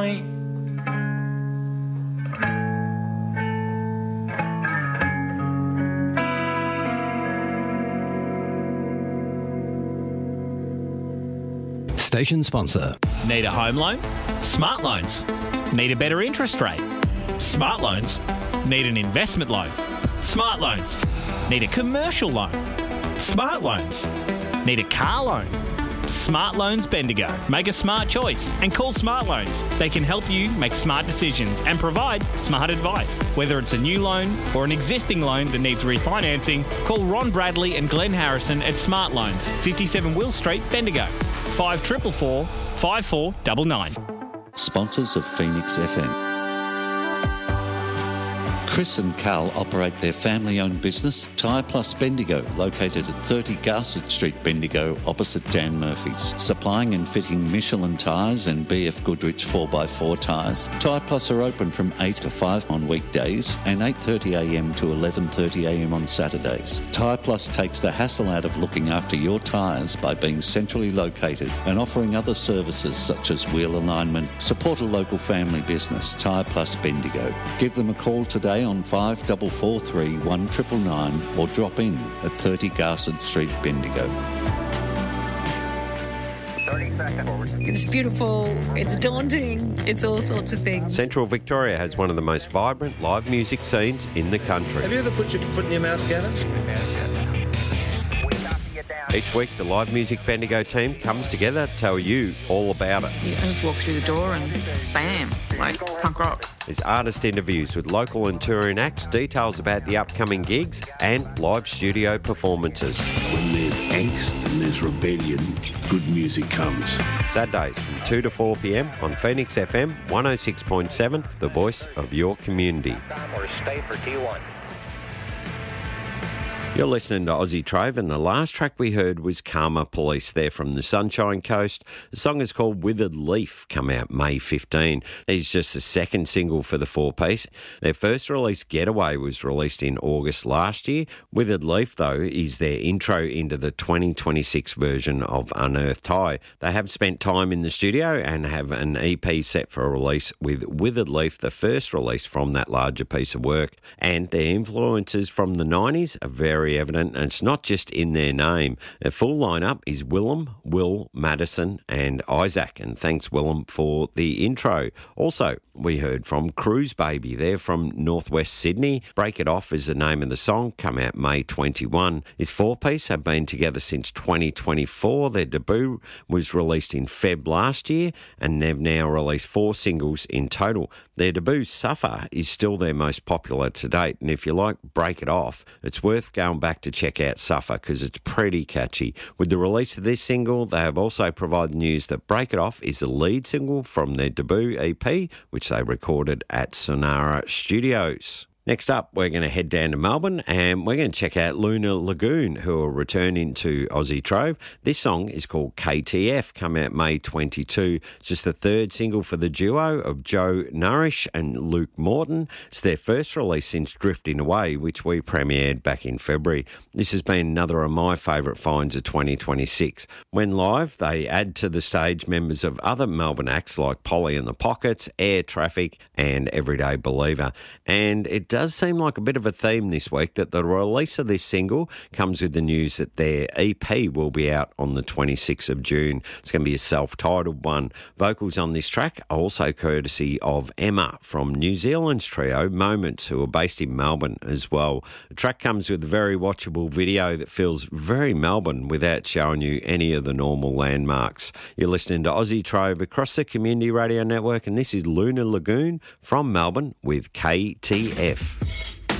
night. Station sponsor. Need a home loan? Smart Loans. Need a better interest rate? Smart Loans. Need an investment loan? Smart Loans. Need a commercial loan? Smart Loans. Need a car loan? Smart Loans Bendigo. Make a smart choice and call Smart Loans. They can help you make smart decisions and provide smart advice. Whether it's a new loan or an existing loan that needs refinancing, call Ron Bradley and Glenn Harrison at Smart Loans, 57 Will Street, Bendigo. 5444 5499. Sponsors of Phoenix FM. Chris and Carl operate their family-owned business, Tyre Plus Bendigo, located at 30 Garsett Street, Bendigo, opposite Dan Murphy's. Supplying and fitting Michelin tyres and BF Goodrich 4x4 tyres. Tyre Plus are open from 8 to 5 on weekdays and 8:30am to 11:30am on Saturdays. Tyre Plus takes the hassle out of looking after your tyres by being centrally located and offering other services such as wheel alignment. Support a local family business, Tyre Plus Bendigo. Give them a call today on 5443 1999 or drop in at 30 Garsett Street, Bendigo. 30 seconds. It's beautiful, it's daunting, it's all sorts of things. Central Victoria has one of the most vibrant live music scenes in the country. Have you ever put your foot in your mouth, Gavin? Each week, the Live Music Bendigo team comes together to tell you all about it. I just walk through the door and bam, like punk rock. There's artist interviews with local and touring acts, details about the upcoming gigs and live studio performances. When there's angst and there's rebellion, good music comes. Saturdays from 2 to 4 p.m. on Phoenix FM 106.7, the voice of your community. Or stay for T1. You're listening to Aussie Trove, and the last track we heard was Karma Police. They're from the Sunshine Coast. The song is called Withered Leaf, come out May 15. It's just the second single for the four-piece. Their first release, Getaway, was released in August last year. Withered Leaf, though, is their intro into the 2026 version of Unearthed High. They have spent time in the studio and have an EP set for a release with Withered Leaf, the first release from that larger piece of work. And their influences from the 90s are very evident, and it's not just in their name. Their full lineup is Willem, Will, Madison and Isaac, and thanks Willem for the intro. Also, we heard from Cruise Baby. They're from northwest Sydney. Break It Off is the name of the song, come out May 21. This four-piece have been together since 2024. Their debut was released in Feb last year, and they've now released 4 singles in total. Their debut, Suffer, is still their most popular to date, and if you like Break It Off, it's worth going back to check out Suffer because it's pretty catchy. With the release of this single, they have also provided news that Break It Off is the lead single from their debut EP, which they recorded at Sonara Studios. Next up, we're going to head down to Melbourne and we're going to check out Lunar Lagoon, who are returning to Aussie Trove. This song is called KTF, come out May 22. It's just the third single for the duo of Joe Nourish and Luke Morton. It's their first release since Drifting Away, which we premiered back in February. This has been another of my favourite finds of 2026. When live, they add to the stage members of other Melbourne acts like Polly and the Pockets, Air Traffic and Everyday Believer. And it does seem like a bit of a theme this week that the release of this single comes with the news that their EP will be out on the 26th of June. It's going to be a self-titled one. Vocals on this track are also courtesy of Emma from New Zealand's trio Moments, who are based in Melbourne as well. The track comes with a very watchable video that feels very Melbourne without showing you any of the normal landmarks. You're listening to Aussie Trove across the Community Radio Network, and this is Lunar Lagoon from Melbourne with KTF.